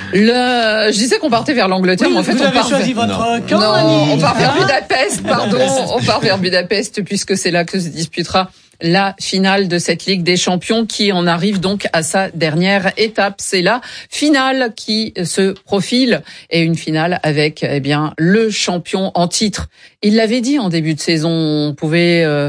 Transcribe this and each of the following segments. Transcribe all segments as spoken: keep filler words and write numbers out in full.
Le, je disais qu'on partait vers l'Angleterre, oui, mais en fait, vous on avez part choisi vers... votre camp. Non, on part vers Budapest, pardon. On part vers Budapest, puisque c'est là que se disputera la finale de cette Ligue des Champions qui en arrive donc à sa dernière étape. C'est la finale qui se profile et une finale avec, eh bien, le champion en titre. Il l'avait dit en début de saison, on pouvait euh,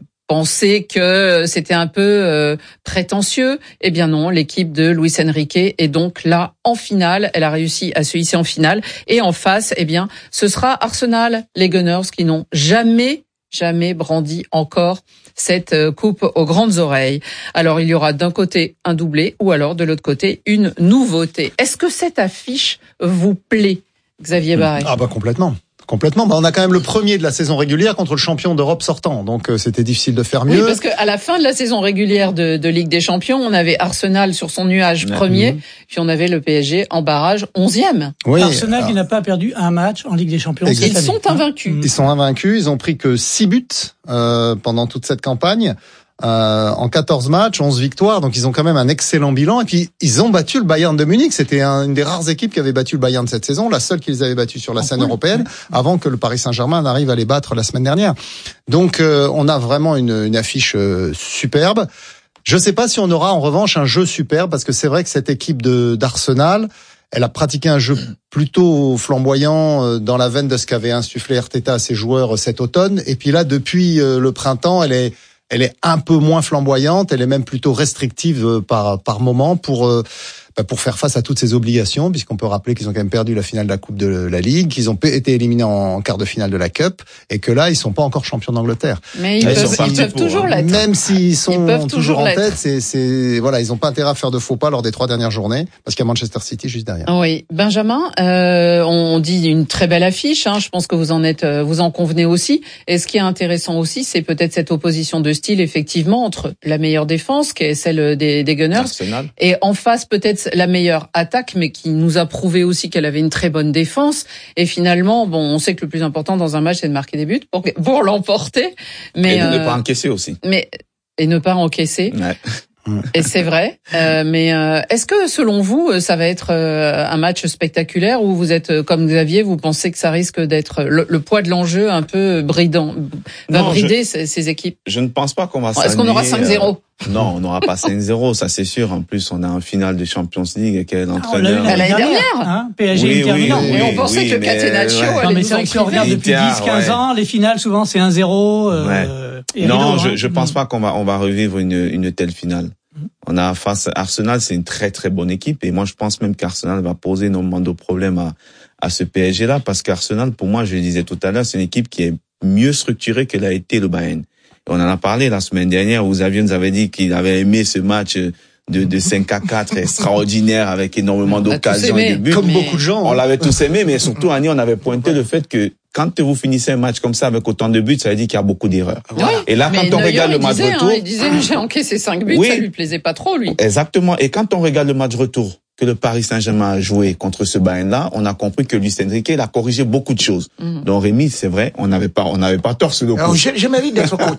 penser que c'était un peu euh, prétentieux. Eh bien non, l'équipe de Luis Enrique est donc là en finale. Elle a réussi à se hisser en finale. Et en face, eh bien, ce sera Arsenal, les Gunners qui n'ont jamais, jamais brandi encore cette coupe aux grandes oreilles. Alors, il y aura d'un côté un doublé ou alors de l'autre côté une nouveauté. Est-ce que cette affiche vous plaît, Xavier Barret? Ah bah complètement. Complètement. Bah, on a quand même le premier de la saison régulière contre le champion d'Europe sortant. Donc, euh, c'était difficile de faire mieux. Oui, parce qu'à la fin de la saison régulière de, de Ligue des Champions, on avait Arsenal sur son nuage premier, mmh. puis on avait le P S G en barrage onzième. Oui, Arsenal alors... qui n'a pas perdu un match en Ligue des Champions. Ils sont invaincus. Ils sont invaincus. Ils ont pris que six buts euh, pendant toute cette campagne. Euh, en quatorze matchs, onze victoires, donc ils ont quand même un excellent bilan. Et puis ils ont battu le Bayern de Munich. C'était un, une des rares équipes qui avait battu le Bayern de cette saison, la seule qu'ils avaient battue sur la scène européenne, avant que le Paris Saint-Germain n'arrive à les battre la semaine dernière. Donc euh, on a vraiment une, une affiche euh, superbe. Je sais pas si on aura en revanche un jeu superbe, parce que c'est vrai que cette équipe de d'Arsenal, elle a pratiqué un jeu plutôt flamboyant dans la veine de ce qu'avait insufflé Arteta à ses joueurs cet automne. Et puis là, depuis le printemps, elle est Elle est un peu moins flamboyante, elle est même plutôt restrictive par par moment pour pour faire face à toutes ces obligations, puisqu'on peut rappeler qu'ils ont quand même perdu la finale de la Coupe de la Ligue, qu'ils ont été éliminés en quart de finale de la Cup, et que là, ils sont pas encore champions d'Angleterre. Mais ils, ils peuvent, ils peuvent toujours l'être. Même s'ils sont ils peuvent toujours, toujours en l'être. tête, c'est, c'est, voilà, ils ont pas intérêt à faire de faux pas lors des trois dernières journées, parce qu'il y a Manchester City juste derrière. Oui. Benjamin, euh, on dit une très belle affiche, hein. Je pense que vous en êtes, vous en convenez aussi. Et ce qui est intéressant aussi, c'est peut-être cette opposition de style, effectivement, entre la meilleure défense, qui est celle des, des Gunners, Arsenal. Et en face, peut-être la meilleure attaque, mais qui nous a prouvé aussi qu'elle avait une très bonne défense. Et finalement, bon, on sait que le plus important dans un match, c'est de marquer des buts pour, pour l'emporter. Mais, et de euh, ne pas encaisser aussi. Mais, et ne pas encaisser. Ouais. Et c'est vrai. Euh, mais euh, est-ce que, selon vous, ça va être euh, un match spectaculaire, ou vous êtes, euh, comme Xavier, vous pensez que ça risque d'être le, le poids de l'enjeu un peu bridant, va non, brider je, ces, ces équipes? Je ne pense pas qu'on va Est-ce qu'on aura cinq zéro? Euh, non, on n'aura pas cinq zéro, ça c'est sûr. En plus, on a un final de Champions League et quel est l'entraîneur. Ah, l'année dernière, hein, P S G oui, Inter Milan. Oui, oui, et on pensait oui, que le Catenaccio ouais. allait non, mais nous c'est vrai que si on regarde depuis dix quinze ouais. ans, les finales souvent c'est un zéro. Euh, ouais. Non, je, je pense pas qu'on va on va revivre une une telle finale. On a face à Arsenal, c'est une très très bonne équipe, et moi je pense même qu'Arsenal va poser énormément de problèmes à à ce P S G là, parce qu'Arsenal, pour moi, je le disais tout à l'heure, c'est une équipe qui est mieux structurée que l'a été le Bayern. Et on en a parlé la semaine dernière, où Xavier nous avait dit qu'il avait aimé ce match de de cinq à quatre extraordinaire, avec énormément d'occasions et de buts. Comme beaucoup de gens. On l'avait tous aimé, mais surtout Annie, on avait pointé le fait que quand vous finissez un match comme ça avec autant de buts, ça veut dire qu'il y a beaucoup d'erreurs. Oui, et là, quand on Neuer, regarde le match disait, retour, hein, il disait j'ai encaissé cinq buts, oui, ça lui plaisait pas trop, lui. Exactement. Et quand on regarde le match retour que le Paris Saint-Germain a joué contre ce Bayern-là, on a compris que Luis Enrique, il a corrigé beaucoup de choses. Mm-hmm. Donc Rémi, c'est vrai, on n'avait pas, on n'avait pas tort sur le coup. Alors, je, je mérite d'être coach.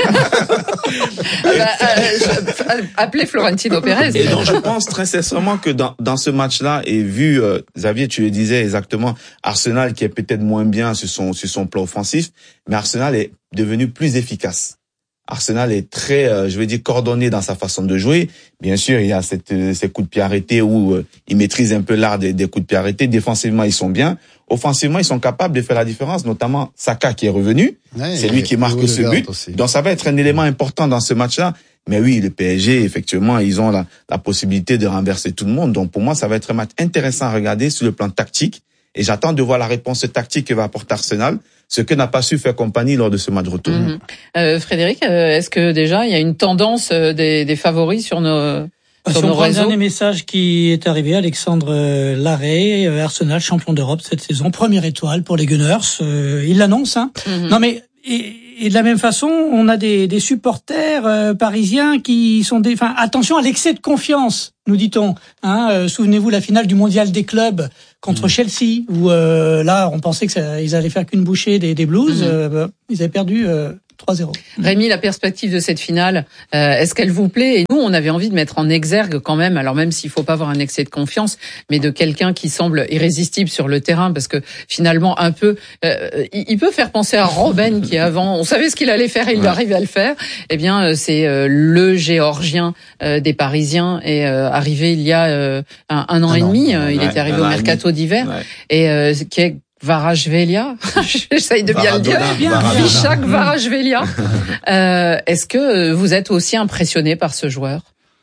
bah, euh, appelez Florentino Pérez. Et donc je pense très sincèrement que dans dans ce match-là, et vu euh, Xavier, tu le disais exactement, Arsenal qui est peut-être moins bien sur son sur son plan offensif, mais Arsenal est devenu plus efficace. Arsenal est très, euh, je veux dire, coordonné dans sa façon de jouer. Bien sûr, il y a cette, euh, ces coups de pied arrêtés où euh, ils maîtrisent un peu l'art des, des coups de pied arrêtés. Défensivement, ils sont bien. Offensivement, ils sont capables de faire la différence, notamment Saka qui est revenu. Ouais, c'est lui qui marque ce but. Aussi. Donc ça va être un élément important dans ce match-là. Mais oui, le P S G, effectivement, ils ont la, la possibilité de renverser tout le monde. Donc pour moi, ça va être un match intéressant à regarder sur le plan tactique. Et j'attends de voir la réponse tactique que va apporter Arsenal, ce que n'a pas su faire compagnie lors de ce match retour. Mmh. Euh, Frédéric, euh, est-ce que déjà il y a une tendance euh, des, des favoris sur nos sur si nos on prend réseaux? Le dernier message qui est arrivé, Alexandre euh, Larrey, euh, Arsenal champion d'Europe cette saison, première étoile pour les Gunners. Euh, il l'annonce. Hein. Mmh. Non mais et, et de la même façon, on a des, des supporters euh, parisiens qui sont des. Enfin, attention à l'excès de confiance, nous dit-on. Hein, euh, souvenez-vous la finale du mondial des clubs contre mmh. Chelsea, où euh, là on pensait que ça, ils allaient faire qu'une bouchée des, des Blues. Mmh. Euh, ils avaient perdu euh, trois zéro. Rémi, la perspective de cette finale, euh, est-ce qu'elle vous plaît? Et nous, on avait envie de mettre en exergue quand même, alors même s'il faut pas avoir un excès de confiance, mais de quelqu'un qui semble irrésistible sur le terrain, parce que finalement, un peu, euh, il peut faire penser à Robben qui avant, on savait ce qu'il allait faire et il ouais. arrivait à le faire. Eh bien, c'est euh, le Géorgien euh, des Parisiens et euh, arrivé il y a euh, un, un an ah et non, demi. Non, il ouais, était arrivé au mercato d'hiver ouais. et euh, qui est Kvaratskhelia, j'essaye de bien Maradona, le dire, Vishak Kvaratskhelia. euh, est-ce que vous êtes aussi impressionné par ce joueur?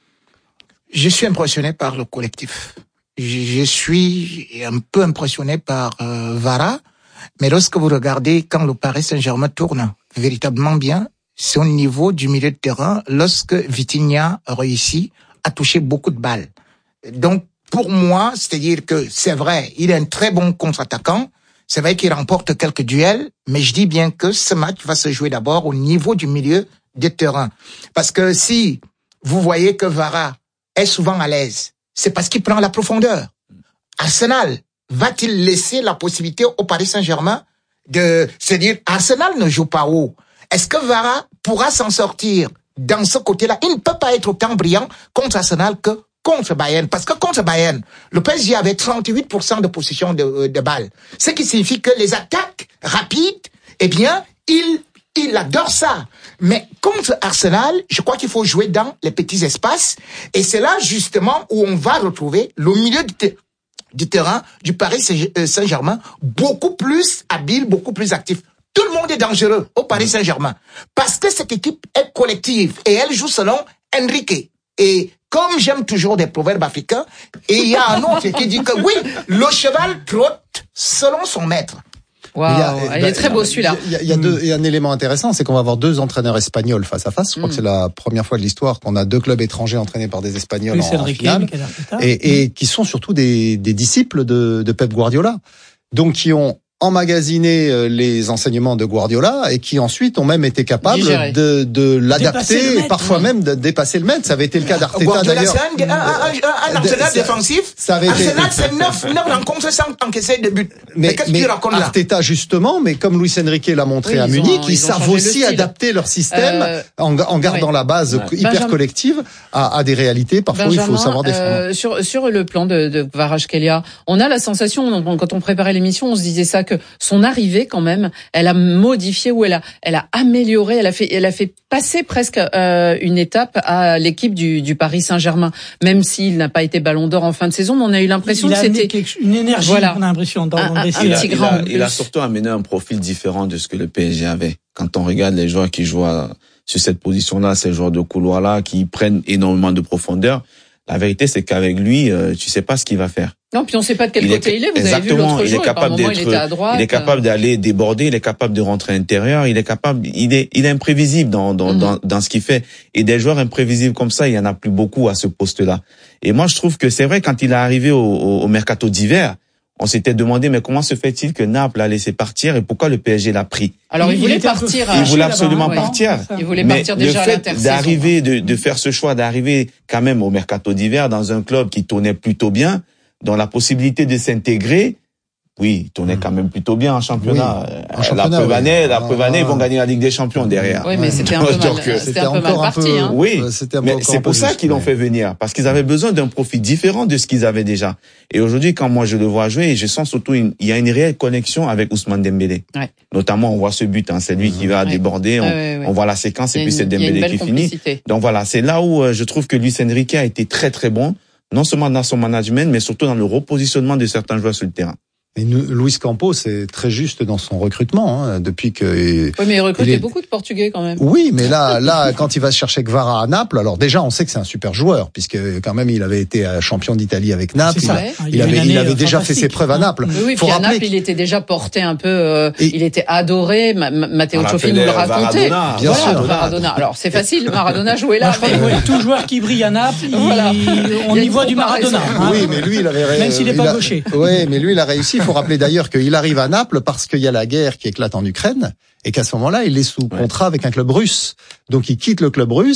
Je suis impressionné par le collectif. Je suis un peu impressionné par euh, Vara, mais lorsque vous regardez quand le Paris Saint-Germain tourne véritablement bien, c'est au niveau du milieu de terrain lorsque Vitinha réussit à toucher beaucoup de balles. Donc, pour moi, c'est-à-dire que c'est vrai, il est un très bon contre-attaquant. C'est vrai qu'il remporte quelques duels, mais je dis bien que ce match va se jouer d'abord au niveau du milieu de terrain. Parce que si vous voyez que Vara est souvent à l'aise, c'est parce qu'il prend la profondeur. Arsenal va-t-il laisser la possibilité au Paris Saint-Germain de se dire Arsenal ne joue pas haut? Est-ce que Vara pourra s'en sortir dans ce côté-là? Il ne peut pas être autant brillant contre Arsenal que contre Bayern, parce que contre Bayern, le P S G avait trente-huit pour cent de possession de, de balles. Ce qui signifie que les attaques rapides, eh bien, il, il adore ça. Mais contre Arsenal, je crois qu'il faut jouer dans les petits espaces. Et c'est là, justement, où on va retrouver le milieu du, ter- du terrain du Paris Saint-Germain beaucoup plus habile, beaucoup plus actif. Tout le monde est dangereux au Paris Saint-Germain. Parce que cette équipe est collective et elle joue selon Enrique. Et comme j'aime toujours des proverbes africains, et il y a un autre qui dit que oui, le cheval trotte selon son maître. Wow, il, y a, il bah, est très beau celui-là. Il y a, il y a, deux, il y a un élément intéressant, c'est qu'on va avoir deux entraîneurs espagnols face à face. Je crois mm. que c'est la première fois de l'histoire qu'on a deux clubs étrangers entraînés par des Espagnols oui, en, en finale, et, et qui sont surtout des, des disciples de, de Pep Guardiola, donc qui ont emmagasiné les enseignements de Guardiola et qui ensuite ont même été capables de, de l'adapter et parfois ouais. même de dépasser le maître. Ça avait été le cas d'Arteta Guardiola, d'ailleurs. C'est un, un, un, un entraîneur défensif. Ça avait été... Arsenal, c'est neuf, neuf rencontres sans encaisser de but. Mais, mais qu'est-ce mais que tu racontes là? Arteta justement, mais comme Luis Enrique l'a montré oui, à Munich, ont, ils, ils savent aussi adapter leur système euh, en, en gardant ouais. la base ouais. hyper Benjamin, collective à, à des réalités. Parfois, Benjamin, il faut savoir défendre. Euh, sur, sur le plan de, de Kvaratskhelia, on a la sensation, quand on préparait l'émission, on se disait ça, que son arrivée quand même, elle a modifié ou elle a, elle a amélioré, elle a fait, elle a fait passer presque euh, une étape à l'équipe du, du Paris Saint-Germain, même s'il n'a pas été Ballon d'Or en fin de saison, mais on a eu l'impression il que c'était une énergie. Voilà. On a l'impression dans un, un, un petit grand. Il a, il a surtout amené un profil différent de ce que le P S G avait. Quand on regarde les joueurs qui jouent à, sur cette position-là, ces joueurs de couloir-là, qui prennent énormément de profondeur, la vérité c'est qu'avec lui, euh, tu sais pas ce qu'il va faire. Non, puis on sait pas de quel il côté est, il est. Vous exactement, avez vu l'autre il jour, est capable d'être, il était à droite. il est capable d'aller déborder, il est capable de rentrer à l'intérieur, il est capable, il est, il est imprévisible dans, dans, mm-hmm. dans, dans ce qu'il fait. Et des joueurs imprévisibles comme ça, il y en a plus beaucoup à ce poste-là. Et moi, je trouve que c'est vrai, quand il est arrivé au, au, au mercato d'hiver, on s'était demandé, mais comment se fait-il que Naples a laissé partir et pourquoi le P S G l'a pris? Alors, il, il voulait partir. Il voulait absolument ouais. partir. Il voulait partir mais déjà le fait à l'intersaison. d'arriver, de, de faire ce choix, d'arriver quand même au mercato d'hiver dans un club qui tournait plutôt bien, dans la possibilité de s'intégrer, oui, il tournait quand même plutôt bien en championnat. Oui, en championnat la preuve année, oui. la preuve année, ah, ils vont gagner la Ligue des Champions derrière. Oui, mais c'était un peu mal, c'était c'était un peu mal parti. Un peu, hein. Oui, mais c'est pour ça qu'ils l'ont fait venir, parce qu'ils avaient besoin d'un profil différent de ce qu'ils avaient déjà. Et aujourd'hui, quand moi je le vois jouer, je sens surtout une, il y a une réelle connexion avec Ousmane Dembélé. Ouais. Notamment, on voit ce but, hein, c'est lui mmh. qui va ouais. déborder, on, ouais, ouais. on voit la séquence et puis c'est Dembélé qui finit. Donc voilà, c'est là où euh, je trouve que Luis Enrique a été très très bon, non seulement dans son management, mais surtout dans le repositionnement de certains joueurs sur le terrain. Et nous, Luis Campos est très juste dans son recrutement, hein, depuis que. Oui, mais il recrutait il est... beaucoup de Portugais quand même. Oui, mais là, là, quand il va chercher Kvara à Naples, alors déjà, on sait que c'est un super joueur, puisque quand même, il avait été champion d'Italie avec Naples. Il, a, il, il avait, il avait déjà fait ses preuves à Naples. Oui, oui, puis à Naples, il était déjà porté un peu. Euh, et... Il était adoré. Ma, Matteo Cioffi nous le racontait. Maradona, bien voilà, sûr. Maradona. Alors c'est facile, Maradona jouait là. Moi, je crois que tout joueur qui brille à Naples, voilà. on y voit du Maradona. Oui, mais lui, il avait. Même s'il n'est pas gaucher. Oui, mais lui, il a réussi. Il faut rappeler d'ailleurs que il arrive à Naples parce qu'il y a la guerre qui éclate en Ukraine et qu'à ce moment-là, il est sous contrat avec un club russe. Donc il quitte le club russe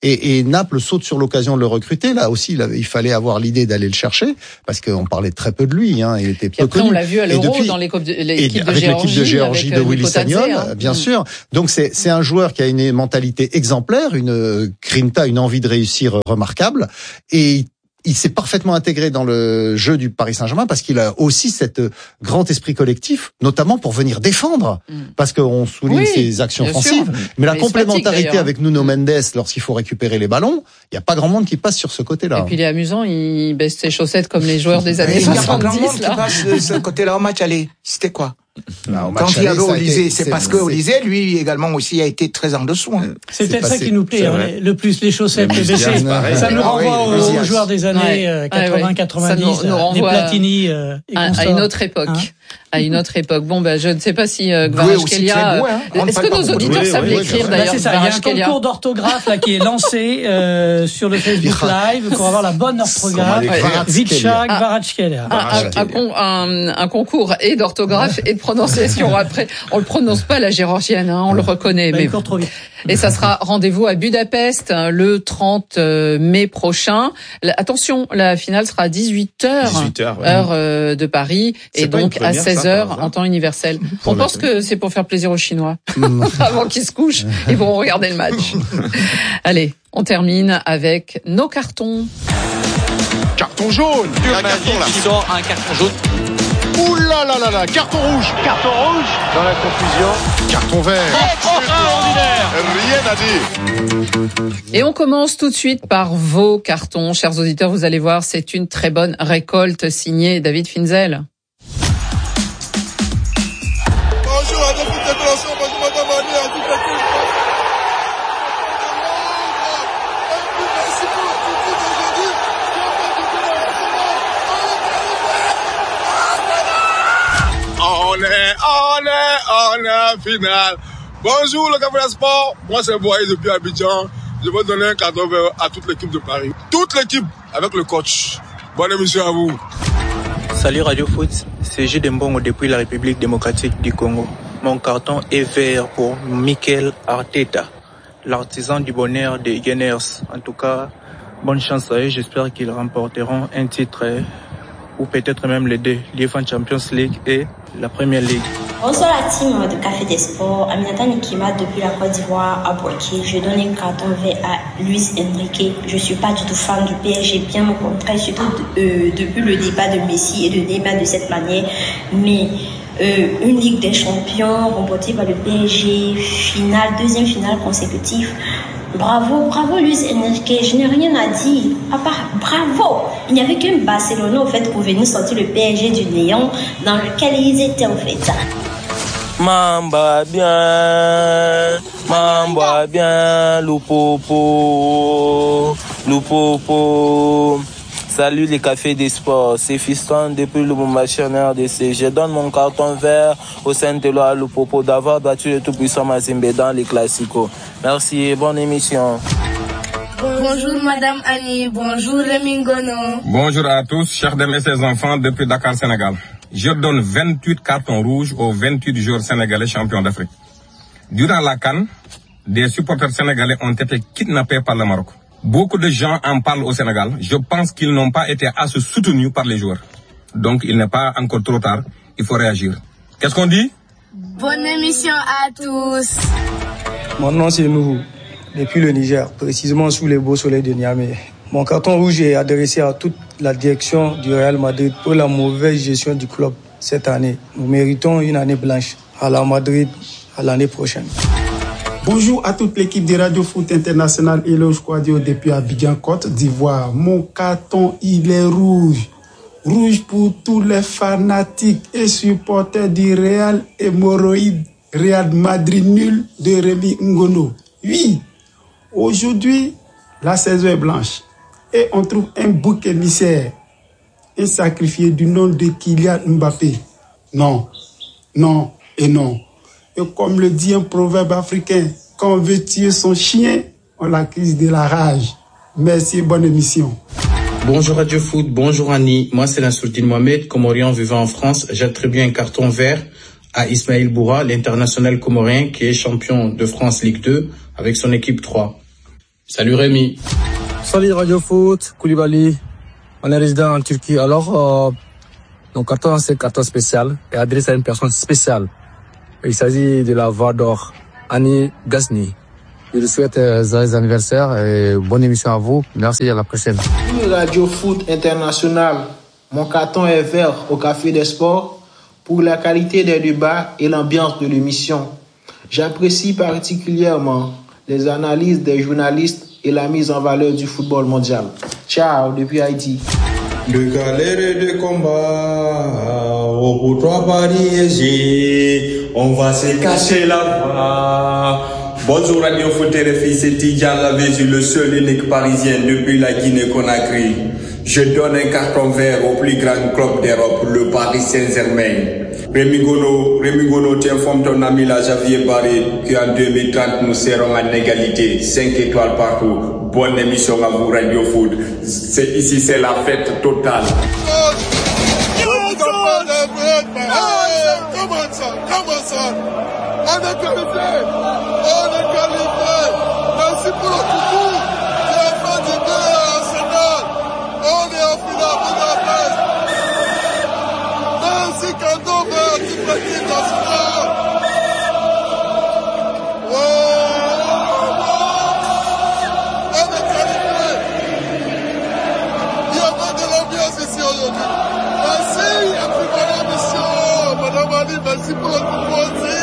Et, et Naples saute sur l'occasion de le recruter. Là aussi, il, avait, il fallait avoir l'idée d'aller le chercher parce qu'on parlait très peu de lui. Hein, il était peu après, connu. On l'a vu à l'Euro depuis, dans l'équipe de, l'équipe de avec Géorgie, l'équipe de Géorgie avec, de Willy Sagnol, hein. bien mmh. sûr. Donc c'est c'est un joueur qui a une mentalité exemplaire, une grinta, une envie de réussir remarquable, et il s'est parfaitement intégré dans le jeu du Paris Saint-Germain parce qu'il a aussi cet grand esprit collectif, notamment pour venir défendre, mmh. parce qu'on souligne oui, ses actions offensives, sûr. mais la mais complémentarité avec Nuno Mendes lorsqu'il faut récupérer les ballons, il n'y a pas grand monde qui passe sur ce côté-là. Et puis il est amusant, il baisse ses chaussettes comme les joueurs des années soixante-dix. Il n'y a pas grand monde qui passe de ce côté-là au match aller. C'était quoi? Bah, Quand il y avait Olysée, c'est parce que Olysée, lui également aussi a été très en dessous. Hein. C'est peut-être ça qui nous plaît hein, le plus, les chaussettes baissées. Ça nous renvoie oui, aux, aux joueurs des années ouais. quatre-vingts quatre-vingt-dix, des Platini euh, et à, à une autre époque. Hein à une autre époque. Bon, ben, je ne sais pas si euh, Kvaratskhelia... Oui, hein. Est-ce que nos auditeurs oui, savent oui, l'écrire, oui, d'ailleurs, bah, c'est ça, il y a un concours d'orthographe là qui est lancé euh, sur le Facebook Live pour avoir la bonne orthographe. Vichak Kvaratskhelia. Un concours et d'orthographe et de prononciation. Après, on le prononce pas la géorgienne, hein, on le reconnaît. Bah, mais encore trop vite. Et ça sera rendez-vous à Budapest le trente mai prochain. Attention, la finale sera à dix-huit heures, dix-huit heures ouais. heure euh, de Paris, et donc à seize heures en temps universel. On pense que c'est pour faire plaisir aux Chinois. Avant qu'ils se couchent, ils vont regarder le match. Allez, on termine avec nos cartons. Carton jaune. Un carton là. Qui sort un carton jaune. Ouh là là là là, carton rouge. Carton rouge. Dans la confusion. Carton vert. Extraordinaire. Rien à dire. Et on commence tout de suite par vos cartons. Chers auditeurs, vous allez voir, c'est une très bonne récolte signée David Finzel. Bonjour à toute déclaration, bonjour madame Annie, à toute l'équipe. Merci pour l'équipe d'aujourd'hui. On est, on est, on est en finale. Bonjour le Café Sport, moi c'est Boyer depuis Abidjan. Je vais donner un cadeau à toute l'équipe de Paris. Toute l'équipe avec le coach. Bonne émission à vous. Salut Radio Foot, c'est J. Dembongo depuis la République démocratique du Congo. Mon carton est vert pour Mikel Arteta, l'artisan du bonheur des Gunners. En tout cas, bonne chance à eux, j'espère qu'ils remporteront un titre ou peut-être même les deux, l'UEFA Champions League et la Premier League. Bonsoir la team de Café des Sports, Aminata Nikima depuis la Côte d'Ivoire à Boaké. Je donne un carton vert à Luis Enrique. Je suis pas du tout fan du P S G, bien au contraire, surtout de, euh, depuis le débat de Messi et de Neymar de cette manière. Mais euh, une Ligue des Champions remportée par le P S G, finale, deuxième finale consécutive. Bravo, bravo Luis Enrique, je n'ai rien à dire. À part bravo. Il n'y avait qu'un Barcelone au fait pour venir sortir le P S G du néant dans lequel ils étaient en fait. Mamba bien, mamba bien, loupopo, loupopo. Salut les cafés des sports, c'est Fiston depuis le Bombachien R D C. Je donne mon carton vert au Saint-Éloi Loupopo d'avoir battu le tout-puissant Mazembe dans les classicos. Merci et bonne émission. Bonjour Madame Annie, bonjour Rémi Ngono. Bonjour à tous, chers dames et ses enfants depuis Dakar, Sénégal. Je donne vingt-huit cartons rouges aux vingt-huit joueurs sénégalais champions d'Afrique. Durant la CAN, des supporters sénégalais ont été kidnappés par le Maroc. Beaucoup de gens en parlent au Sénégal. Je pense qu'ils n'ont pas été assez soutenus par les joueurs. Donc, il n'est pas encore trop tard. Il faut réagir. Qu'est-ce qu'on dit? Bonne émission à tous. Mon nom, c'est Nourou, depuis le Niger, précisément sous les beaux soleils de Niamey. Mon carton rouge est adressé à toute la direction du Real Madrid pour la mauvaise gestion du club cette année. Nous méritons une année blanche. À la Madrid, à l'année prochaine. Bonjour à toute l'équipe de Radio Foot International et le Quadio depuis Abidjan, Côte d'Ivoire. Mon carton, il est rouge. Rouge pour tous les fanatiques et supporters du Real hémorroïde. Real Madrid nul de Rémi Ngono. Oui, aujourd'hui, la saison est blanche. Et on trouve un bouc émissaire, un sacrifié du nom de Kylian Mbappé. Non, non et non. Et comme le dit un proverbe africain, quand on veut tuer son chien, on l'accuse de la rage. Merci et bonne émission. Bonjour Radio Foot, bonjour Annie. Moi c'est Nassourdine Mohamed, comorien vivant en France. J'attribue un carton vert à Ismaël Boura, l'international comorien qui est champion de France Ligue deux avec son équipe trois. Salut Rémi. Salut Radio Foot, Koulibaly. On est résident en Turquie. Alors, euh, donc carton, c'est carton spécial et adressé à une personne spéciale. Il s'agit de la voix d'or, Annie Gasni. Je vous souhaite euh, joyeux anniversaire et bonne émission à vous. Merci, à la prochaine. Radio Foot International. Mon carton est vert au Café des Sports pour la qualité des débats et l'ambiance de l'émission. J'apprécie particulièrement les analyses des journalistes et la mise en valeur du football mondial. Ciao, depuis Haïti. De galère et de combat, au pour toi Paris, on va se cacher la voix. Bonjour Radio Foot T R F I, c'est Tidjane Lavézu, le seul unique parisien depuis la Guinée-Conakry. Je donne un carton vert au plus grand club d'Europe, le Paris Saint-Germain. Rémi Gono, Rémi Gono, tu informes ton ami là, Javier Barré, qu'en deux mille trente, nous serons en égalité, cinq étoiles partout. Bonne émission à vous, Radio Foot. C'est, ici, c'est la fête totale. Comment ça? Comment ça? On est qualifié! On est qualifié! Merci pour le coucou! C'est la fin du deux à Arsenal! On est en finale Budapest! Merci Carton Vert du petit national! On est qualifié! Il y a pas de l'ambiance ici aujourd'hui! Merci! Et puis bonne émission! Madame Ali, merci pour le coucou aussi!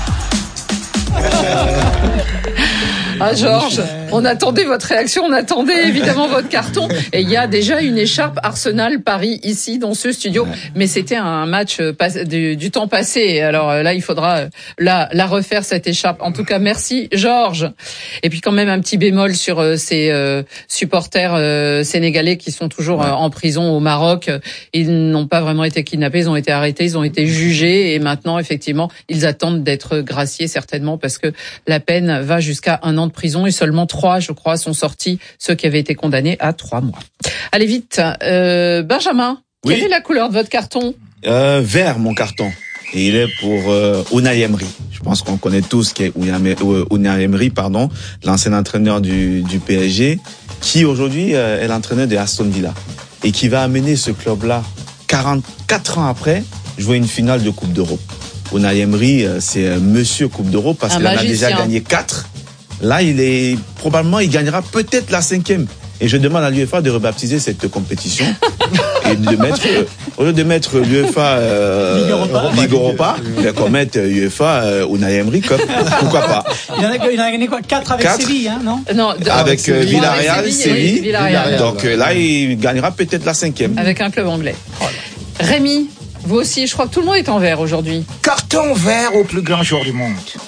Ah Georges, on attendait votre réaction, on attendait évidemment votre carton. Et il y a déjà une écharpe Arsenal-Paris ici dans ce studio. Mais c'était un match du, du temps passé. Alors là, il faudra la, la refaire cette écharpe. En tout cas, merci Georges. Et puis quand même un petit bémol sur euh, ces euh, supporters euh, sénégalais qui sont toujours euh, en prison au Maroc. Ils n'ont pas vraiment été kidnappés, ils ont été arrêtés, ils ont été jugés. Et maintenant, effectivement, ils attendent d'être graciés certainement parce que la peine va jusqu'à un an de prison et seulement trois, je crois, sont sortis, ceux qui avaient été condamnés à trois mois. Allez vite, euh, Benjamin, oui. Quelle est la couleur de votre carton? euh, Vert, mon carton. Et il est pour euh, Unai Emery. Je pense qu'on connaît tous qui est Unai Emery, pardon, l'ancien entraîneur du, du P S G, qui aujourd'hui euh, est l'entraîneur de Aston Villa et qui va amener ce club-là quarante-quatre ans après jouer une finale de Coupe d'Europe. Unai Emery, c'est Monsieur Coupe d'Europe parce qu'il en a déjà gagné quatre. Là, il est probablement, il gagnera peut-être la cinquième. Et je demande à l'UEFA de rebaptiser cette compétition et de mettre, euh, au lieu de mettre l'UEFA euh, Ligue Europa, Ligue Europa qu'on mette UEFA euh, Unai Emery Cup. Pourquoi pas? Il en a, il en a gagné quoi? Quatre avec quatre Séville, hein, non? Non, de, avec euh, Villarreal, Séville. Oui, Villarreal. Donc euh, là, il gagnera peut-être la cinquième. Avec un club anglais. Rémi, vous aussi, je crois que tout le monde est en vert aujourd'hui. Carton vert au plus grand joueur du monde.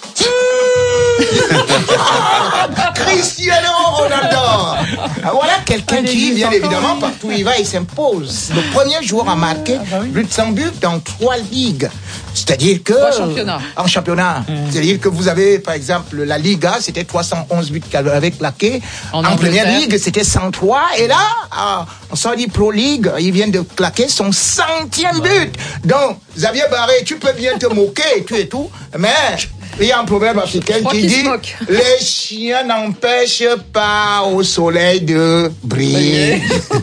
Cristiano Ronaldo. Voilà quelqu'un qui, bien évidemment, partout où il va, il s'impose. Le premier joueur à marquer plus de cent buts dans trois ligues. C'est-à-dire que... Trois championnats. En championnat. Mmh. C'est-à-dire que vous avez, par exemple, la Liga, c'était trois cent onze buts avec claqué. En, en première ligue, c'était cent trois. Et là, en Saudi Pro League, il vient de claquer son centième but. Donc, Xavier Barré, tu peux bien te moquer, tu et tout, mais... Il y a un proverbe africain qui dit « Les chiens n'empêchent pas au soleil de briller. »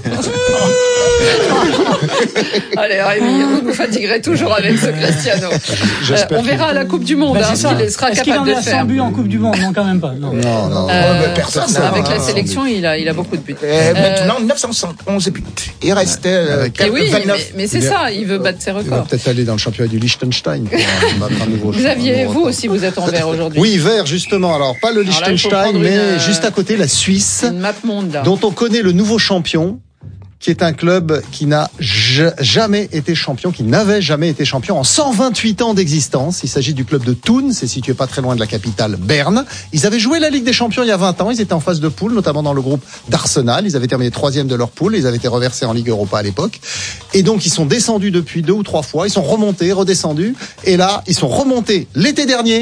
Allez, Rémi, vous nous fatiguerez toujours avec ce Cristiano. Euh, on verra à la Coupe du Monde hein, s'il sera Est-ce capable qu'il en de a faire. cent buts en Coupe du Monde? Non, quand même pas. Non, non. non. Euh, oh, personne. Avec non, la sélection, il a, il a beaucoup de buts. Et euh, maintenant, neuf cent soixante et onze buts. Il restait euh, et oui, vingt-neuf. Mais, mais c'est il ça, il veut battre ses records. Il va peut-être aller dans le championnat du Liechtenstein. Pour battre un nouveau vous aviez, vous aussi, vous êtes en vert aujourd'hui. Oui, vert, justement. Alors, pas le Liechtenstein, mais une, juste à côté, la Suisse. Une map monde. Dont on connaît le nouveau champion, qui est un club qui n'a jamais été champion, qui n'avait jamais été champion en cent vingt-huit ans d'existence. Il s'agit du club de Thun, c'est situé pas très loin de la capitale Berne. Ils avaient joué la Ligue des Champions il y a vingt ans, ils étaient en phase de poule, notamment dans le groupe d'Arsenal. Ils avaient terminé troisième de leur poule, ils avaient été reversés en Ligue Europa à l'époque. Et donc ils sont descendus depuis deux ou trois fois, ils sont remontés, redescendus. Et là, ils sont remontés l'été dernier.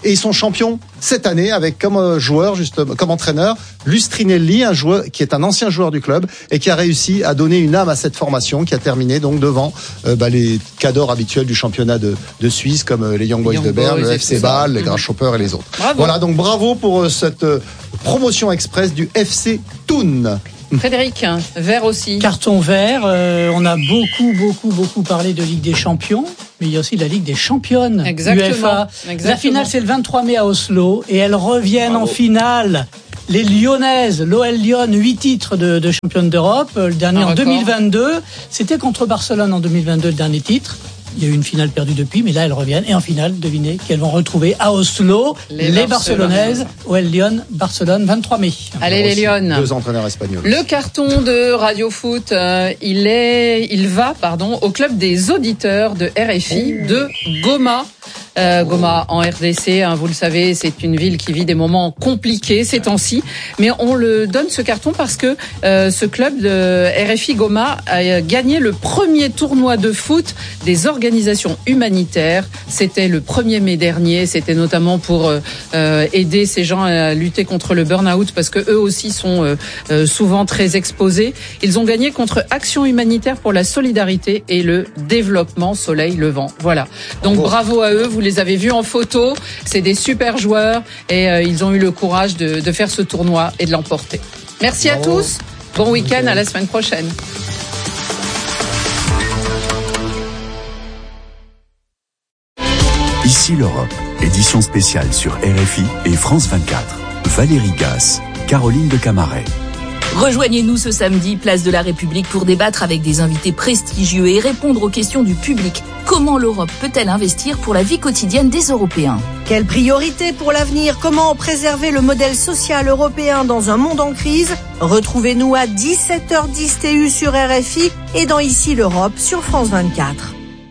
Et ils sont champions cette année avec comme joueur, justement, comme entraîneur, Lustrinelli, un joueur qui est un ancien joueur du club et qui a réussi à donner une âme à cette formation, qui a terminé donc devant euh, bah, les cadors habituels du championnat de, de Suisse, comme euh, les Young Boys Young de Berne, le F C Bâle, les Grasshoppers et les autres. Bravo. Voilà, donc bravo pour euh, cette euh, promotion express du F C Thun. Frédéric, vert aussi. Carton vert, euh, on a beaucoup, beaucoup, beaucoup parlé de Ligue des Champions, mais il y a aussi la Ligue des Championnes. Exactement. U F A. Exactement. La finale, c'est le vingt-trois mai à Oslo, et elles reviennent Bravo. en finale. Les Lyonnaises, l'O L Lyon, huit titres de, de championne d'Europe. Le dernier Un en record. deux mille vingt-deux. C'était contre Barcelone en deux mille vingt-deux, le dernier titre. Il y a eu une finale perdue depuis, mais là, elles reviennent. Et en finale, devinez qu'elles vont retrouver à Oslo les, les Barcelonaises. O L Lyon, Barcelone, vingt-trois mai. Allez, les Lyonnes. Deux entraîneurs espagnols. Le carton de Radio Foot, euh, il est, il va, pardon, au club des auditeurs de R F I de Goma. Euh, Goma en R D C, hein, vous le savez, c'est une ville qui vit des moments compliqués ces temps-ci, mais on le donne ce carton parce que euh, ce club de R F I Goma a gagné le premier tournoi de foot des organisations humanitaires. C'était le premier mai dernier, c'était notamment pour euh, aider ces gens à lutter contre le burn-out parce que eux aussi sont euh, souvent très exposés. Ils ont gagné contre Action humanitaire pour la solidarité et le développement Soleil Levant. Voilà. Donc bravo à eux, vous les avez vus en photo, c'est des super joueurs et euh, ils ont eu le courage de, de faire ce tournoi et de l'emporter. Merci Bravo. à tous, bon week-end, okay. À la semaine prochaine. Ici l'Europe, édition spéciale sur R F I et France vingt-quatre. Valérie Gasse, Caroline de Camaret. Rejoignez-nous ce samedi, place de la République, pour débattre avec des invités prestigieux et répondre aux questions du public. Comment l'Europe peut-elle investir pour la vie quotidienne des Européens ? Quelles priorités pour l'avenir ? Comment préserver le modèle social européen dans un monde en crise ? Retrouvez-nous à dix-sept heures dix T U sur R F I et dans Ici l'Europe sur France vingt-quatre.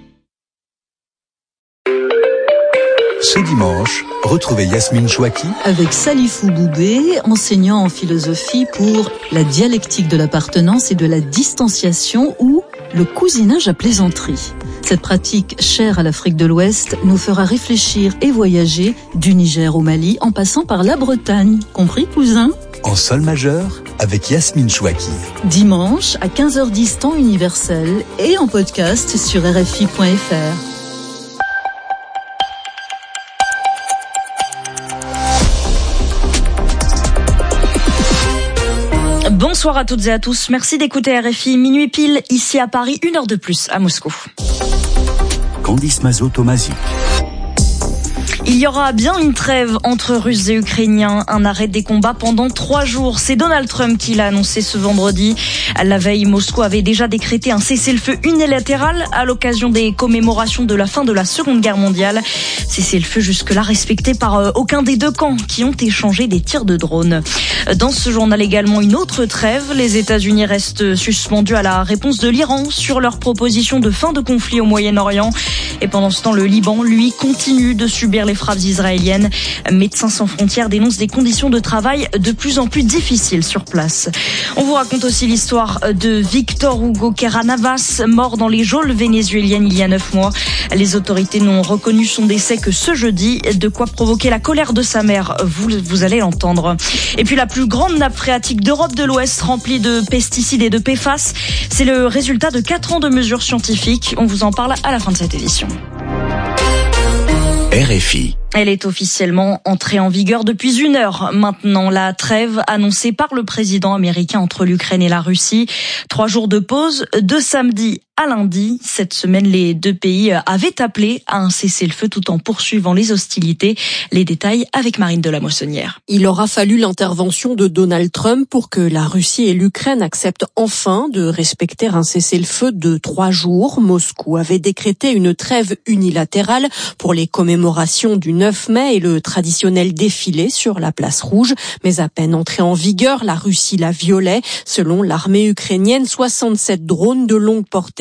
Ce dimanche, retrouvez Yasmine Chouaki avec Salifou Boubé, enseignant en philosophie pour la dialectique de l'appartenance et de la distanciation ou le cousinage à plaisanterie. Cette pratique chère à l'Afrique de l'Ouest nous fera réfléchir et voyager du Niger au Mali en passant par la Bretagne. Compris, cousin ? En sol majeur avec Yasmine Chouaki. Dimanche à quinze heures dix temps universel et en podcast sur R F I point F R. Bonsoir à toutes et à tous. Merci d'écouter R F I. Minuit pile, ici à Paris, une heure de plus à Moscou. Candice Mazot-Tomazic. Il y aura bien une trêve entre Russes et Ukrainiens, un arrêt des combats pendant trois jours. C'est Donald Trump qui l'a annoncé ce vendredi. La veille, Moscou avait déjà décrété un cessez-le-feu unilatéral à l'occasion des commémorations de la fin de la Seconde Guerre mondiale. Cessez-le-feu jusque-là respecté par aucun des deux camps qui ont échangé des tirs de drones. Dans ce journal également, une autre trêve. Les États-Unis restent suspendus à la réponse de l'Iran sur leur proposition de fin de conflit au Moyen-Orient. Et pendant ce temps, le Liban, lui, continue de subir les frappes israéliennes. Médecins sans frontières dénoncent des conditions de travail de plus en plus difficiles sur place. On vous raconte aussi l'histoire de Victor Hugo Keranavas, mort dans les geôles vénézuéliennes il y a neuf mois. Les autorités n'ont reconnu son décès que ce jeudi, de quoi provoquer la colère de sa mère. Vous, vous allez l'entendre. Et puis la plus grande nappe phréatique d'Europe de l'Ouest, remplie de pesticides et de P F A S, c'est le résultat de quatre ans de mesures scientifiques. On vous en parle à la fin de cette édition. R F I. Elle est officiellement entrée en vigueur depuis une heure maintenant. La trêve annoncée par le président américain entre l'Ukraine et la Russie. Trois jours de pause, de samedi à lundi. Cette semaine, les deux pays avaient appelé à un cessez-le-feu tout en poursuivant les hostilités. Les détails avec Marine de la Moissonnière. Il aura fallu l'intervention de Donald Trump pour que la Russie et l'Ukraine acceptent enfin de respecter un cessez-le-feu de trois jours. Moscou avait décrété une trêve unilatérale pour les commémorations du neuf mai et le traditionnel défilé sur la place rouge. Mais à peine entré en vigueur, la Russie la violait. Selon l'armée ukrainienne, soixante-sept drones de longue portée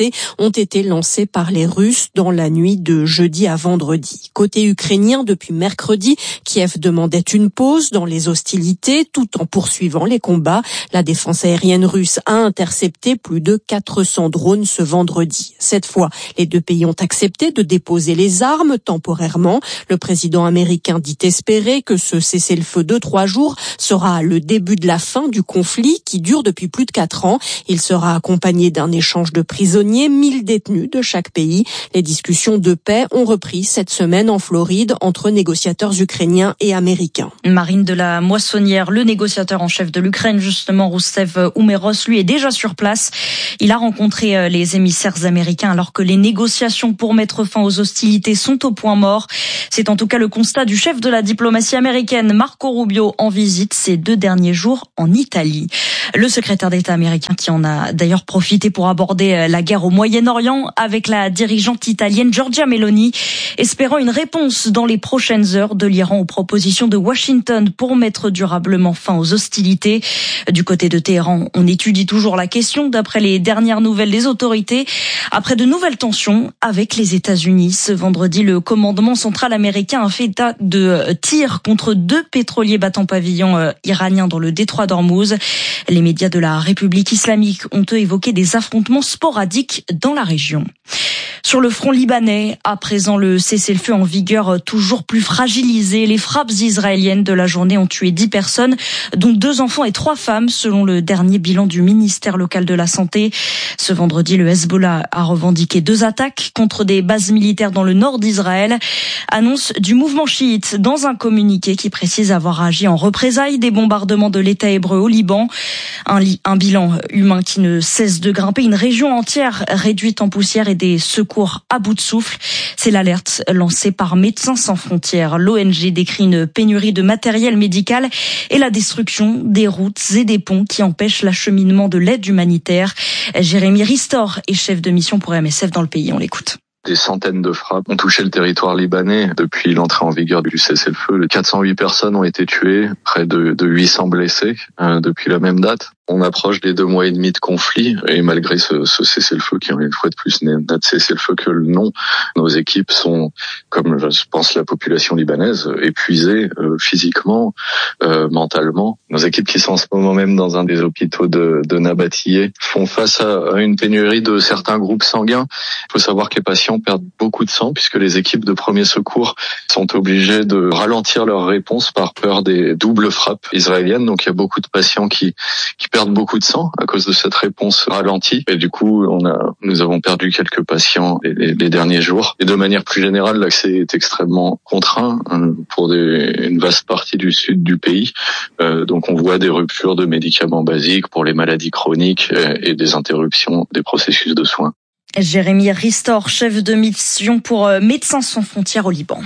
faits ont été lancés par les Russes dans la nuit de jeudi à vendredi. Côté ukrainien, depuis mercredi, Kiev demandait une pause dans les hostilités tout en poursuivant les combats. La défense aérienne russe a intercepté plus de quatre cents drones ce vendredi. Cette fois, les deux pays ont accepté de déposer les armes temporairement. Le président américain dit espérer que ce cessez-le-feu de trois jours sera le début de la fin du conflit qui dure depuis plus de quatre ans. Il sera accompagné d'un échange de prisonniers, mille détenus de chaque pays. Les discussions de paix ont repris cette semaine en Floride entre négociateurs ukrainiens et américains. Marine de la Moissonnière, le négociateur en chef de l'Ukraine, justement, Roussev Umeros, lui est déjà sur place. Il a rencontré les émissaires américains alors que les négociations pour mettre fin aux hostilités sont au point mort. C'est en tout cas le constat du chef de la diplomatie américaine, Marco Rubio, en visite ces deux derniers jours en Italie. Le secrétaire d'État américain qui en a d'ailleurs profité pour aborder la guerre au Moyen-Orient avec la dirigeante italienne Giorgia Meloni, espérant une réponse dans les prochaines heures de l'Iran aux propositions de Washington pour mettre durablement fin aux hostilités. Du côté de Téhéran, on étudie toujours la question d'après les dernières nouvelles des autorités. Après de nouvelles tensions avec les États-Unis, ce vendredi, le commandement central américain a fait état de tirs contre deux pétroliers battant pavillon euh, iraniens dans le détroit d'Ormuz. Les médias de la République islamique ont eux évoqué des affrontements sporadiques dans la région. Sur le front libanais, à présent le cessez-le-feu en vigueur toujours plus fragilisé, les frappes israéliennes de la journée ont tué dix personnes, dont deux enfants et trois femmes, selon le dernier bilan du ministère local de la Santé. Ce vendredi, le Hezbollah a revendiqué deux attaques contre des bases militaires dans le nord d'Israël. Annonce du mouvement chiite dans un communiqué qui précise avoir agi en représailles des bombardements de l'État hébreu au Liban. Un, li- un bilan humain qui ne cesse de grimper, une région entière réduite en poussière et des secours à bout de souffle. C'est l'alerte lancée par Médecins sans frontières. L'O N G décrit une pénurie de matériel médical et la destruction des routes et des ponts qui empêchent l'acheminement de l'aide humanitaire. Jérémy Ristor est chef de mission pour M S F dans le pays. On l'écoute. Des centaines de frappes ont touché le territoire libanais depuis l'entrée en vigueur du cessez-le-feu. quatre cent huit personnes ont été tuées, près de, de huit cents blessés euh, depuis la même date. On approche des deux mois et demi de conflit et malgré ce, ce cessez-le-feu qui, une fois de plus, n'est un cessez-le-feu que le nom, nos équipes sont, comme je pense la population libanaise, épuisées euh, physiquement, euh, mentalement. Nos équipes qui sont en ce moment même dans un des hôpitaux de, de Nabatillé font face à, à une pénurie de certains groupes sanguins. Il faut savoir que les patients perdent beaucoup de sang puisque les équipes de premiers secours sont obligées de ralentir leur réponse par peur des doubles frappes israéliennes. Donc il y a beaucoup de patients qui, qui perdent beaucoup de sang à cause de cette réponse ralentie. Et du coup, on a, nous avons perdu quelques patients les, les, les derniers jours. Et de manière plus générale, l'accès est extrêmement contraint hein, pour des, une vaste partie du sud du pays. Euh, donc on voit des ruptures de médicaments basiques pour les maladies chroniques et, et des interruptions des processus de soins. Jérémy Ristor, chef de mission pour Médecins sans frontières au Liban.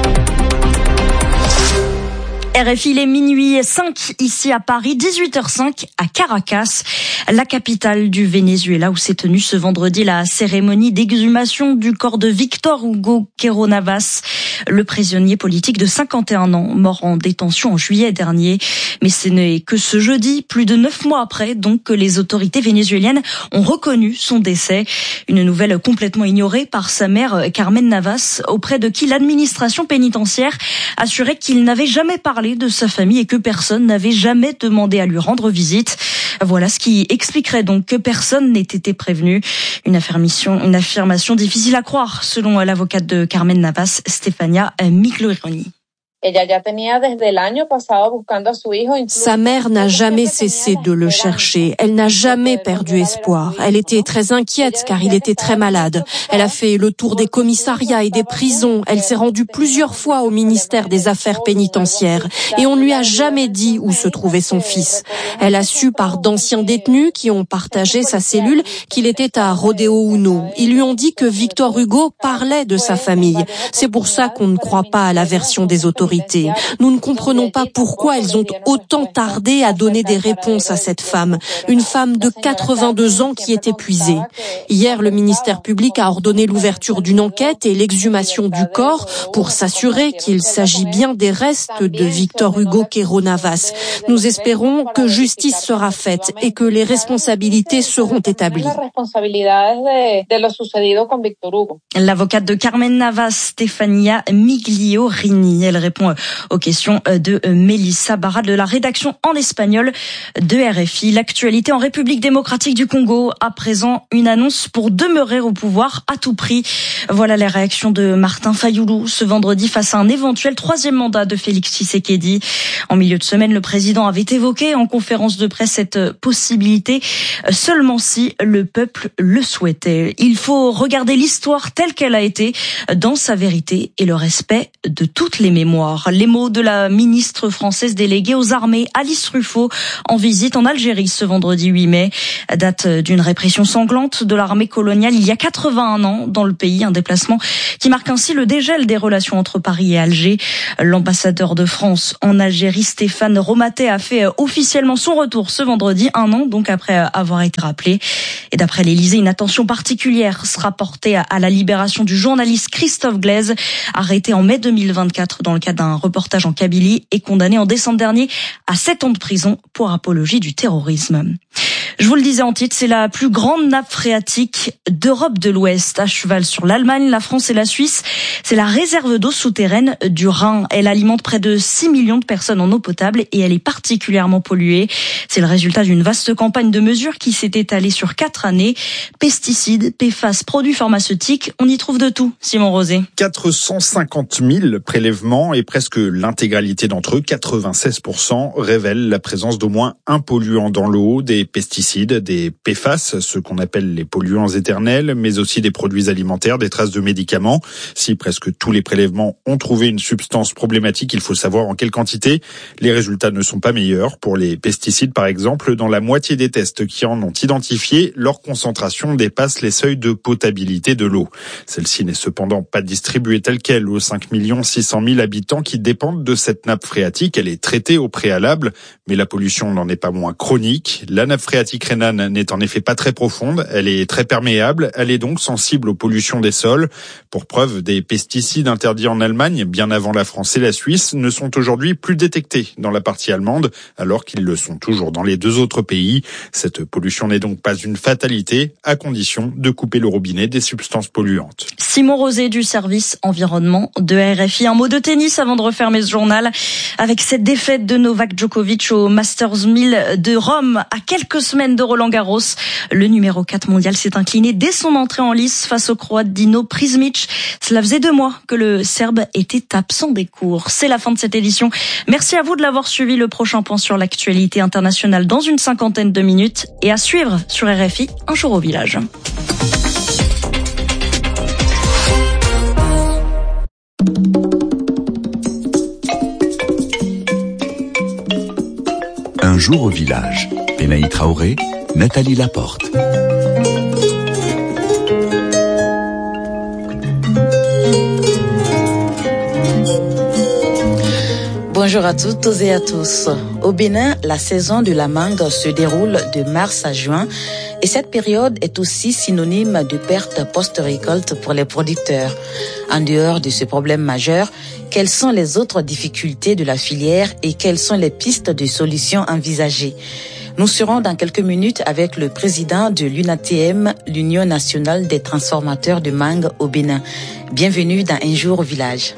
R F I, il est minuit cinq ici à Paris, dix-huit heures cinq à Caracas, la capitale du Venezuela, où s'est tenue ce vendredi la cérémonie d'exhumation du corps de Victor Hugo Quero Navas, le prisonnier politique de cinquante et un ans, mort en détention en juillet dernier. Mais ce n'est que ce jeudi, plus de neuf mois après, donc, que les autorités vénézuéliennes ont reconnu son décès. Une nouvelle complètement ignorée par sa mère Carmen Navas, auprès de qui l'administration pénitentiaire assurait qu'il n'avait jamais parlé de sa famille et que personne n'avait jamais demandé à lui rendre visite. Voilà ce qui expliquerait donc que personne n'ait été prévenu. Une affirmation, une affirmation difficile à croire, selon l'avocate de Carmen Navas, Stefania Migloroni. Sa mère n'a jamais cessé de le chercher. Elle n'a jamais perdu espoir. Elle était très inquiète car il était très malade. Elle a fait le tour des commissariats et des prisons. Elle s'est rendue plusieurs fois au ministère des Affaires pénitentiaires et on ne lui a jamais dit où se trouvait son fils. Elle a su par d'anciens détenus qui ont partagé sa cellule qu'il était à Rodeo Uno. Ils lui ont dit que Victor Hugo parlait de sa famille. C'est pour ça qu'on ne croit pas à la version des autorités. autorités. Nous ne comprenons pas pourquoi elles ont autant tardé à donner des réponses à cette femme, une femme de quatre-vingt-deux ans qui est épuisée. Hier, le ministère public a ordonné l'ouverture d'une enquête et l'exhumation du corps pour s'assurer qu'il s'agit bien des restes de Victor Hugo Queiroz Navas. Nous espérons que justice sera faite et que les responsabilités seront établies. L'avocate de Carmen Navas, Stefania Miglio-Rini, elle répond aux questions de Mélissa Barra de la rédaction en espagnol de R F I. L'actualité en République démocratique du Congo, à présent une annonce pour demeurer au pouvoir à tout prix. Voilà les réactions de Martin Fayoulou ce vendredi face à un éventuel troisième mandat de Félix Tshisekedi. En milieu de semaine, le président avait évoqué en conférence de presse cette possibilité seulement si le peuple le souhaitait. Il faut regarder l'histoire telle qu'elle a été dans sa vérité et le respect de toutes les mémoires. Les mots de la ministre française déléguée aux armées, Alice Ruffo, en visite en Algérie ce vendredi huit mai, date d'une répression sanglante de l'armée coloniale il y a quatre-vingt-un ans dans le pays, un déplacement qui marque ainsi le dégel des relations entre Paris et Alger. L'ambassadeur de France en Algérie, Stéphane Romaté, a fait officiellement son retour ce vendredi, un an donc après avoir été rappelé. Et d'après l'Élysée, une attention particulière sera portée à la libération du journaliste Christophe Glaise, arrêté en mai deux mille vingt-quatre dans le cadre d'un reportage en Kabylie et condamné en décembre dernier à sept ans de prison pour apologie du terrorisme. Je vous le disais en titre, c'est la plus grande nappe phréatique d'Europe de l'Ouest, à cheval sur l'Allemagne, la France et la Suisse. C'est la réserve d'eau souterraine du Rhin. Elle alimente près de six millions de personnes en eau potable et elle est particulièrement polluée. C'est le résultat d'une vaste campagne de mesures qui s'est étalée sur quatre années. Pesticides, P F A S, produits pharmaceutiques, on y trouve de tout. Simon Rosé. quatre cent cinquante mille prélèvements et presque l'intégralité d'entre eux, quatre-vingt-seize pour cent, révèlent la présence d'au moins un polluant dans l'eau, des pesticides, des P F A S, ce qu'on appelle les polluants éternels, mais aussi des produits alimentaires, des traces de médicaments. Si presque tous les prélèvements ont trouvé une substance problématique, il faut savoir en quelle quantité. Les résultats ne sont pas meilleurs. Pour les pesticides, par exemple, dans la moitié des tests qui en ont identifié, leur concentration dépasse les seuils de potabilité de l'eau. Celle-ci n'est cependant pas distribuée telle quelle aux cinq millions six cent mille habitants qui dépendent de cette nappe phréatique. Elle est traitée au préalable, mais la pollution n'en est pas moins chronique. La nappe phréatique rhénane n'est en effet pas très profonde, elle est très perméable, elle est donc sensible aux pollutions des sols. Pour preuve, des pesticides interdits en Allemagne, bien avant la France et la Suisse, ne sont aujourd'hui plus détectés dans la partie allemande, alors qu'ils le sont toujours dans les deux autres pays. Cette pollution n'est donc pas une fatalité, à condition de couper le robinet des substances polluantes. Simon Rosé du service environnement de R F I. Un mot de tennis avant de refermer ce journal. Avec cette défaite de Novak Djokovic au Masters mille de Rome, à quelques semaines de Roland-Garros, le numéro quatre mondial s'est incliné dès son entrée en lice face au Croate Dino Prizmic. Cela faisait deux mois que le Serbe était absent des cours. C'est la fin de cette édition. Merci à vous de l'avoir suivi. Le prochain point sur l'actualité internationale dans une cinquantaine de minutes et à suivre sur R F I, Un jour au village. Un jour au village. Benaï Traoré, Nathalie Laporte. Bonjour à toutes et à tous. Au Bénin, la saison de la mangue se déroule de mars à juin et cette période est aussi synonyme de perte post-récolte pour les producteurs. En dehors de ce problème majeur, quelles sont les autres difficultés de la filière et quelles sont les pistes de solutions envisagées? Nous serons dans quelques minutes avec le président de l'U N A T M, l'Union nationale des transformateurs de mangue au Bénin. Bienvenue dans Un jour au village.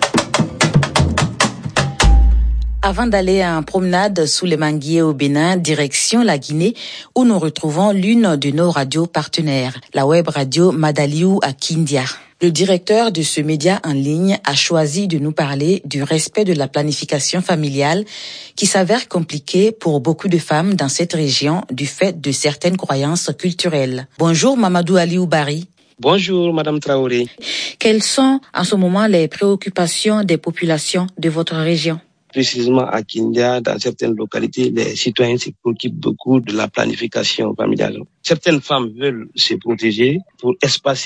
Avant d'aller en promenade sous les manguiers au Bénin, direction la Guinée, où nous retrouvons l'une de nos radios partenaires, la web radio Madaliou à Kindia. Le directeur de ce média en ligne a choisi de nous parler du respect de la planification familiale qui s'avère compliqué pour beaucoup de femmes dans cette région du fait de certaines croyances culturelles. Bonjour Mamadou Aliou Bari. Bonjour Madame Traoré. Quelles sont en ce moment les préoccupations des populations de votre région? Précisément à Kindia, dans certaines localités, les citoyens se préoccupent beaucoup de la planification familiale. Certaines femmes veulent se protéger pour espacer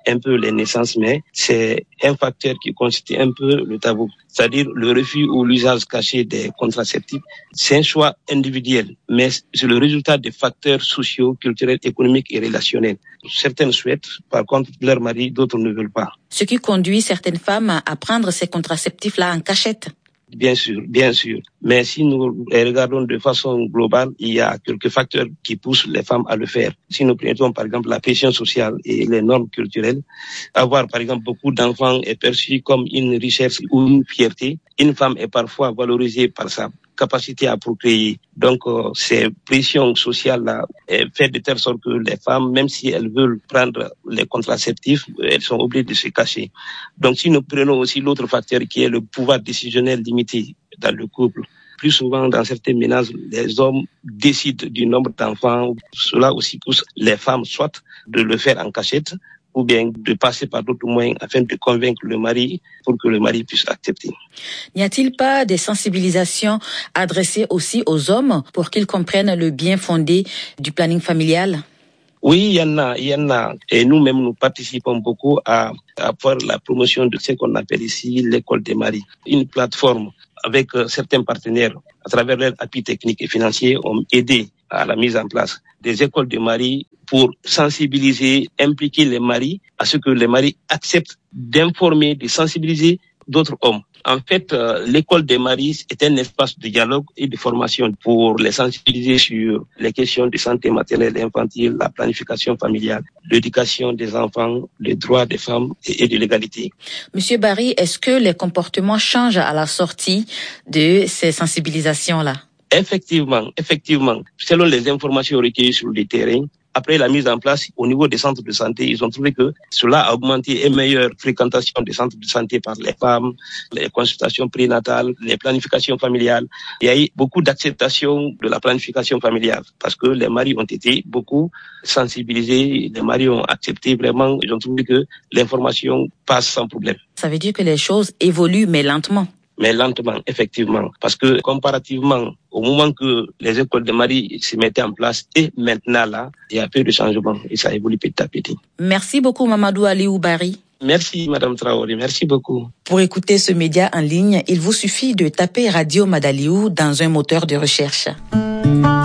un peu les naissances, mais c'est un facteur qui constitue un peu le tabou. C'est-à-dire le refus ou l'usage caché des contraceptifs. C'est un choix individuel, mais c'est le résultat des facteurs sociaux, culturels, économiques et relationnels. Certaines souhaitent, par contre, leur mari, d'autres ne veulent pas. Ce qui conduit certaines femmes à prendre ces contraceptifs-là en cachette. Bien sûr, bien sûr. Mais si nous regardons de façon globale, il y a quelques facteurs qui poussent les femmes à le faire. Si nous prenons par exemple la pression sociale et les normes culturelles, avoir par exemple beaucoup d'enfants est perçu comme une richesse ou une fierté. Une femme est parfois valorisée par sa capacité à procréer. Donc, euh, ces pressions sociales-là fait de telle sorte que les femmes, même si elles veulent prendre les contraceptifs, elles sont obligées de se cacher. Donc, si nous prenons aussi l'autre facteur qui est le pouvoir décisionnel limité dans le couple, plus souvent dans certains ménages, les hommes décident du nombre d'enfants. Cela aussi pousse les femmes soit de le faire en cachette, ou bien de passer par d'autres moyens afin de convaincre le mari pour que le mari puisse accepter. N'y a-t-il pas des sensibilisations adressées aussi aux hommes pour qu'ils comprennent le bien fondé du planning familial? Oui, il y en a, il y en a. Et nous-mêmes, nous participons beaucoup à, à faire la promotion de ce qu'on appelle ici l'école des maris. Une plateforme avec euh, certains partenaires, à travers leur appui technique et financier, ont aidé à la mise en place des écoles de maris pour sensibiliser, impliquer les maris à ce que les maris acceptent d'informer, de sensibiliser d'autres hommes. En fait, euh, l'école des maris est un espace de dialogue et de formation pour les sensibiliser sur les questions de santé maternelle et infantile, la planification familiale, l'éducation des enfants, les droits des femmes et, et de l'égalité. Monsieur Barry, est-ce que les comportements changent à la sortie de ces sensibilisations-là? Effectivement, effectivement. Selon les informations recueillies sur le terrain, après la mise en place au niveau des centres de santé, ils ont trouvé que cela a augmenté une meilleure fréquentation des centres de santé par les femmes, les consultations prénatales, les planifications familiales. Il y a eu beaucoup d'acceptation de la planification familiale parce que les maris ont été beaucoup sensibilisés, les maris ont accepté vraiment, ils ont trouvé que l'information passe sans problème. Ça veut dire que les choses évoluent mais lentement. Mais lentement, effectivement. Parce que comparativement au moment que les écoles de maris se mettaient en place et maintenant là, il y a peu de changements et ça évolue petit à petit. Merci beaucoup Mamadou Aliou Barry. Merci Madame Traoré, merci beaucoup. Pour écouter ce média en ligne, il vous suffit de taper Radio Madaliou dans un moteur de recherche.